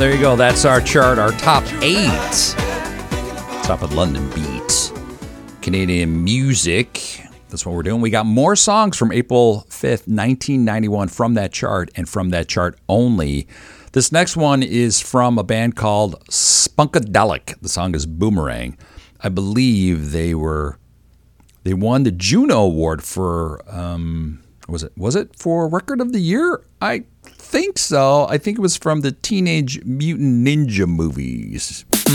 There you go. That's our chart, our top 8. Top of London Beat. Canadian music. That's what we're doing. We got more songs from April 5th, 1991 from that chart and from that chart only. This next one is from a band called Spunkadelic. The song is Boomerang. I believe they won the Juno Award for was it for Record of the Year? I think so. I think it was from the Teenage Mutant Ninja movies.